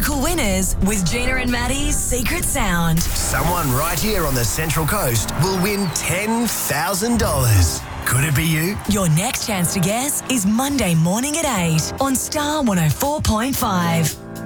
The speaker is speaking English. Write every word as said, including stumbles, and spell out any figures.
local winners with Gina and Maddie's Secret Sound. Someone right here on the Central Coast will win ten thousand dollars. Could it be you? Your next chance to guess is Monday morning at eight on Star one oh four point five.